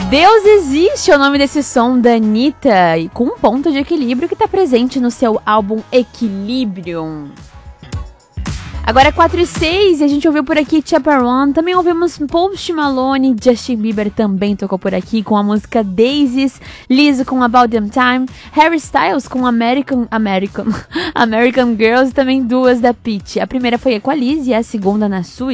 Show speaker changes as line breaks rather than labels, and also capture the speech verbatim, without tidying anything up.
Deus Existe é o nome desse som da Anitta, e com um ponto de equilíbrio que está presente no seu álbum Equilibrium. Agora é quatro e seis e a gente ouviu por aqui Chaperone, também ouvimos Post Malone, Justin Bieber também tocou por aqui com a música Daisies, Lizzo com About Them Time, Harry Styles com American American American Girls e também duas da Pitty. A primeira foi Equalize e a segunda na sua